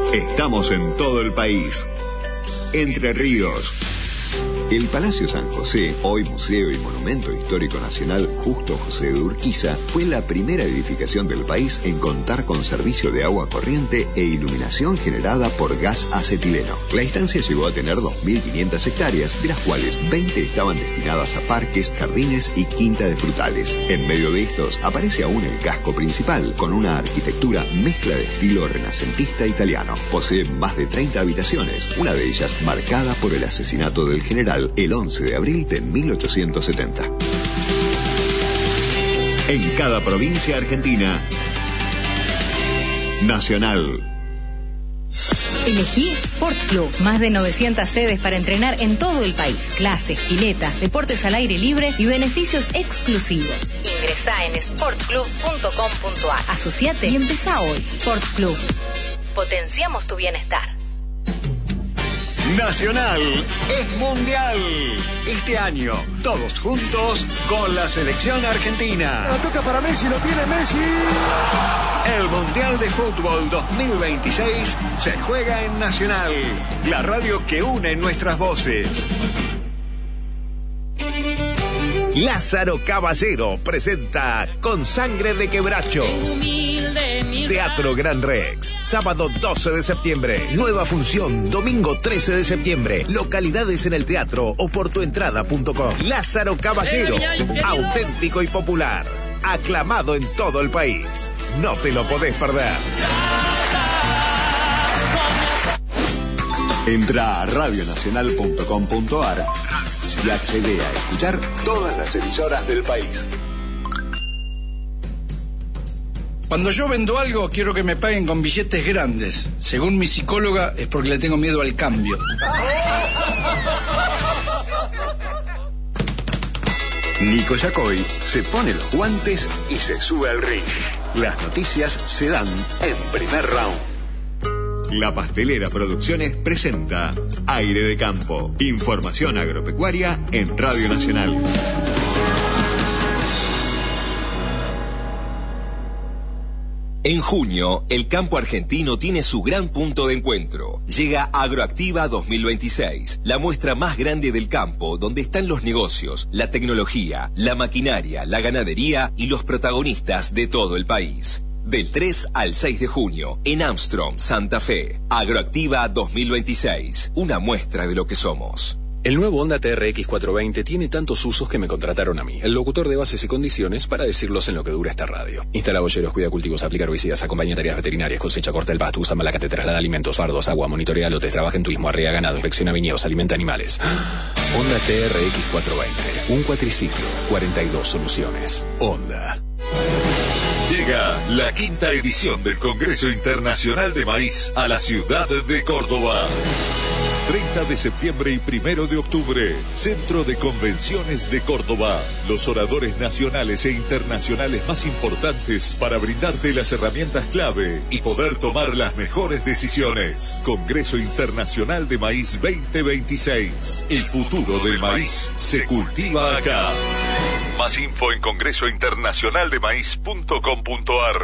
Estamos en todo el país. Entre Ríos. El Palacio San José, hoy Museo y Monumento Histórico Nacional Justo José de Urquiza, fue la primera edificación del país en contar con servicio de agua corriente e iluminación generada por gas acetileno. La instancia llegó a tener 2.500 hectáreas, de las cuales 20 estaban destinadas a parques, jardines y quinta de frutales. En medio de estos aparece aún el casco principal, con una arquitectura mezcla de estilo renacentista italiano. Posee más de 30 habitaciones, una de ellas marcada por el asesinato del general el 11 de abril de 1870. En cada provincia argentina. Nacional. Elegí Sport Club. Más de 900 sedes para entrenar en todo el país. Clases, piletas, deportes al aire libre y beneficios exclusivos. Ingresá en sportclub.com.ar. Asociate y empezá hoy. Sport Club. Potenciamos tu bienestar. Nacional es mundial. Este año, todos juntos con la selección argentina. La toca para Messi, lo tiene Messi. El Mundial de Fútbol 2026 se juega en Nacional, la radio que une nuestras voces. Lázaro Caballero presenta Con Sangre de Quebracho. Teatro Gran Rex, sábado 12 de septiembre. Nueva función, domingo 13 de septiembre. Localidades en el teatro o por tuentrada.com. Lázaro Caballero, auténtico y popular. Aclamado en todo el país. No te lo podés perder. Entra a radionacional.com.ar y accede a escuchar todas las emisoras del país. Cuando yo vendo algo, quiero que me paguen con billetes grandes. Según mi psicóloga, es porque le tengo miedo al cambio. Nico Yacoy se pone los guantes y se sube al ring. Las noticias se dan en primer round. La Pastelera Producciones presenta Aire de Campo. Información agropecuaria en Radio Nacional. En junio, el campo argentino tiene su gran punto de encuentro. Llega Agroactiva 2026, la muestra más grande del campo, donde están los negocios, la tecnología, la maquinaria, la ganadería y los protagonistas de todo el país. Del 3 al 6 de junio, en Armstrong, Santa Fe. Agroactiva 2026, una muestra de lo que somos. El nuevo Honda TRX 420 tiene tantos usos que me contrataron a mí, el locutor de bases y condiciones, para decirlos en lo que dura esta radio. Instala boyeros, cuida cultivos, aplica herbicidas, acompaña tareas veterinarias, cosecha, corta el pasto, usa malacate, traslada alimentos, fardos, agua, monitorea lotes, trabaja en turismo, arrea ganado, inspecciona viñedos, alimenta animales. Honda TRX 420, un cuatriciclo, 42 soluciones. Honda. Llega la quinta edición del Congreso Internacional de Maíz a la ciudad de Córdoba. 30 de septiembre y 1 de octubre, Centro de Convenciones de Córdoba. Los oradores nacionales e internacionales más importantes para brindarte las herramientas clave y poder tomar las mejores decisiones. Congreso Internacional de Maíz 2026. El futuro del maíz se cultiva acá. Más info en congresointernacionaldemaíz.com.ar.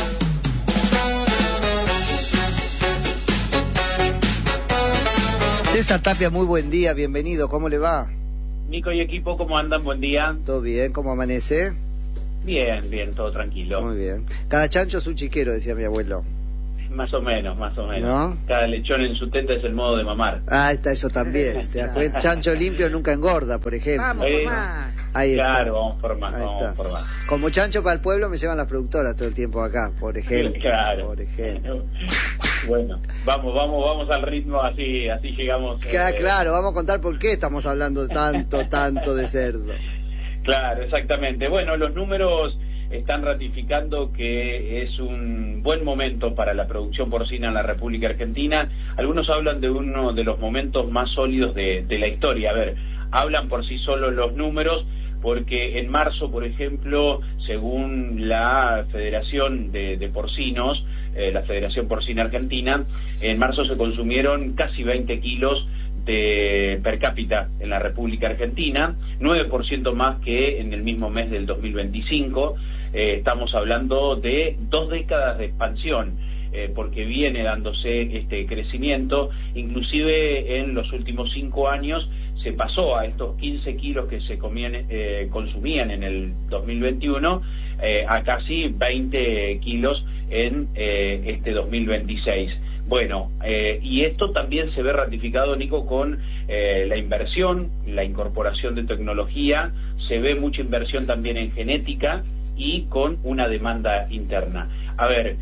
César Tapia, muy buen día, bienvenido, ¿cómo le va? Nico y equipo, ¿cómo andan? Buen día. ¿Todo bien? ¿Cómo amanece? Bien, bien, todo tranquilo. Muy bien. Cada chancho es un chiquero, decía mi abuelo. Más o menos, más o menos. ¿No? Cada lechón en su teta es el modo de mamar. Ah, está eso también. ¿Te das cuenta? Chancho limpio nunca engorda, por ejemplo. Vamos por más. Ahí está. Claro, vamos por más, vamos por más. Como chancho para el pueblo me llevan las productoras todo el tiempo acá, por ejemplo. Claro. Por ejemplo. Bueno, vamos al ritmo, así llegamos. Claro, vamos a contar por qué estamos hablando tanto de cerdo. Claro, exactamente. Bueno, los números están ratificando que es un buen momento para la producción porcina en la República Argentina. Algunos hablan de uno de los momentos más sólidos de la historia. A ver, hablan por sí solos los números, porque en marzo, por ejemplo, según la Federación de Porcinos, la Federación Porcina Argentina, en marzo se consumieron casi 20 kilos de per cápita en la República Argentina, 9% más que en el mismo mes del 2025. Estamos hablando de 2 décadas de expansión. porque viene dándose este crecimiento, inclusive en los últimos 5 años se pasó a estos 15 kilos que se consumían en el 2021 a casi 20 kilos en este 2026. Bueno, y esto también se ve ratificado, Nico, con la inversión, la incorporación de tecnología, se ve mucha inversión también en genética y con una demanda interna. A ver,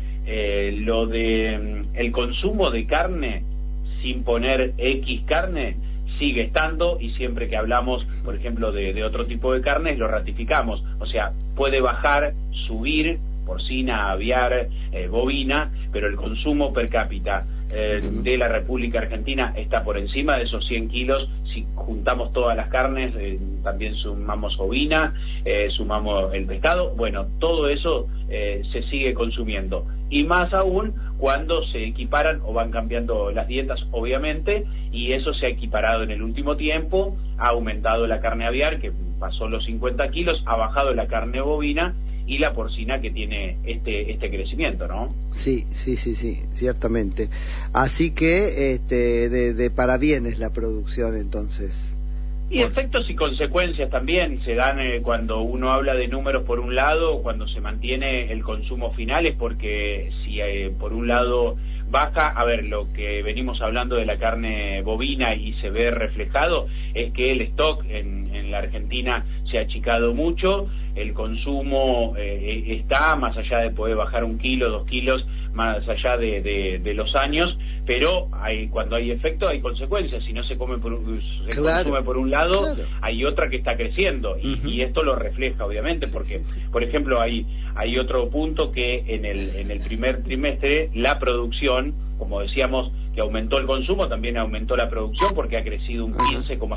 lo de el consumo de carne sin poner X carne sigue estando, y siempre que hablamos, por ejemplo, de otro tipo de carnes, lo ratificamos. O sea, puede bajar, subir, porcina, aviar, bovina, pero el consumo per cápita de la República Argentina está por encima de esos 100 kilos. Si juntamos todas las carnes, también sumamos ovina, sumamos el pescado, bueno, todo eso se sigue consumiendo. Y más aún cuando se equiparan o van cambiando las dietas, obviamente, y eso se ha equiparado en el último tiempo. Ha aumentado la carne aviar, que pasó los 50 kilos, ha bajado la carne bovina y la porcina, que tiene este crecimiento, ¿no? Sí, ciertamente. Así que de para bien es la producción, entonces. Y efectos y consecuencias también se dan cuando uno habla de números. Por un lado, cuando se mantiene el consumo final, es porque si por un lado baja, a ver, lo que venimos hablando de la carne bovina y se ve reflejado es que el stock en la Argentina se ha achicado mucho, el consumo está más allá de poder bajar 1 kilo, 2 kilos, más allá de los años, pero cuando hay efecto hay consecuencias. Si no se come consume por un lado, hay otra que está creciendo, y esto lo refleja, obviamente, porque, por ejemplo, hay otro punto que en el primer trimestre la producción, como decíamos, que aumentó el consumo, también aumentó la producción, porque ha crecido un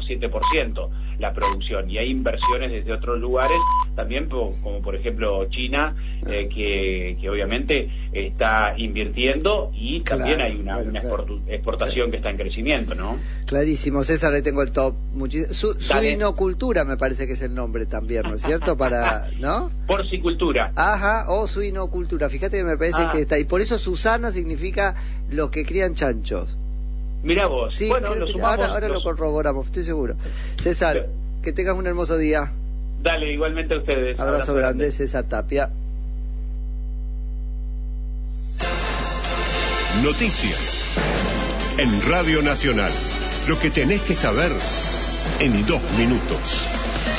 15,7% la producción, y hay inversiones desde otros lugares también, como por ejemplo China, que obviamente está invirtiendo, y también hay una exportación que está en crecimiento, ¿no? Clarísimo. César, le tengo el top. Suinocultura me parece que es el nombre también, ¿no es cierto? ¿No? Porcicultura. Ajá, o suinocultura. Fíjate que me parece que está. Y por eso Susana significa los que crían chanchos. Mirá vos. Sí, bueno, ahora lo corroboramos, estoy seguro. César, que tengas un hermoso día. Dale, igualmente a ustedes. Abrazo grande, César Tapia. Noticias en Radio Nacional. Lo que tenés que saber en 2 minutos.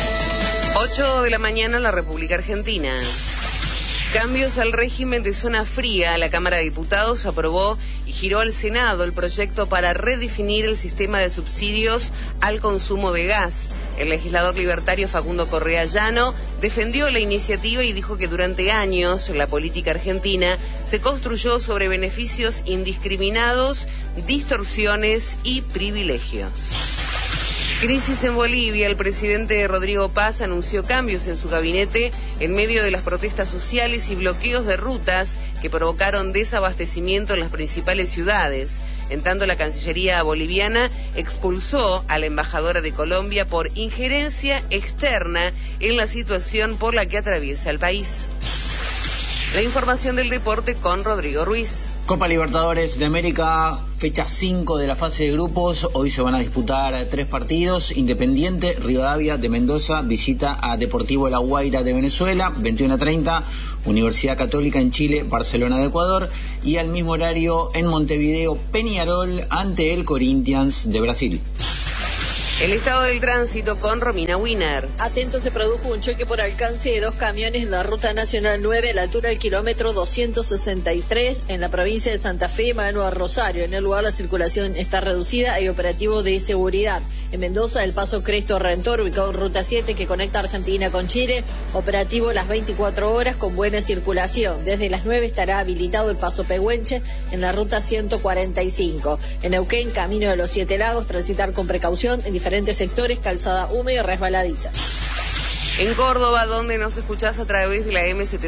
8 de la mañana en la República Argentina. Cambios al régimen de zona fría. La Cámara de Diputados aprobó y giró al Senado el proyecto para redefinir el sistema de subsidios al consumo de gas. El legislador libertario Facundo Correa Llano defendió la iniciativa y dijo que durante años la política argentina se construyó sobre beneficios indiscriminados, distorsiones y privilegios. Crisis en Bolivia. El presidente Rodrigo Paz anunció cambios en su gabinete en medio de las protestas sociales y bloqueos de rutas que provocaron desabastecimiento en las principales ciudades. En tanto, la Cancillería boliviana expulsó a la embajadora de Colombia por injerencia externa en la situación por la que atraviesa el país. La información del deporte con Rodrigo Ruiz. Copa Libertadores de América, fecha 5 de la fase de grupos. Hoy se van a disputar 3 partidos. Independiente Rivadavia de Mendoza visita a Deportivo La Guaira de Venezuela, 21:30. Universidad Católica en Chile, Barcelona de Ecuador. Y al mismo horario en Montevideo, Peñarol ante el Corinthians de Brasil. El estado del tránsito con Romina Wiener. Atento, se produjo un choque por alcance de 2 camiones en la Ruta Nacional 9 a la altura del kilómetro 263 en la provincia de Santa Fe, mano a Rosario. En el lugar la circulación está reducida, hay operativo de seguridad. En Mendoza, el paso Cristo Redentor, ubicado en Ruta 7 que conecta Argentina con Chile, operativo las 24 horas con buena circulación. Desde las 9 estará habilitado el paso Pehuenche en la Ruta 145. En Neuquén, camino de los 7 Lagos, transitar con precaución en diferentes sectores, calzada húmeda y resbaladiza. En Córdoba, donde nos escuchás a través de la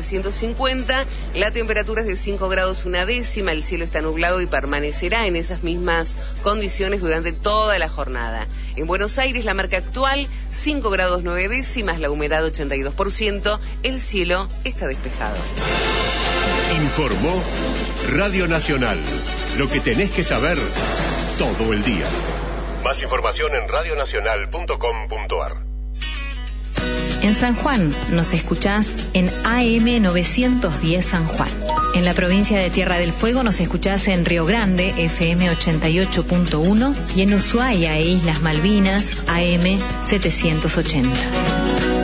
M750, la temperatura es de 5 grados 1 décima, el cielo está nublado y permanecerá en esas mismas condiciones durante toda la jornada. En Buenos Aires, la marca actual, 5 grados 9 décimas, la humedad 82%, el cielo está despejado. Informó Radio Nacional. Lo que tenés que saber todo el día. Más información en radionacional.com.ar. En San Juan nos escuchás en AM 910 San Juan. En la provincia de Tierra del Fuego nos escuchás en Río Grande, FM 88.1, y en Ushuaia e Islas Malvinas, AM 780.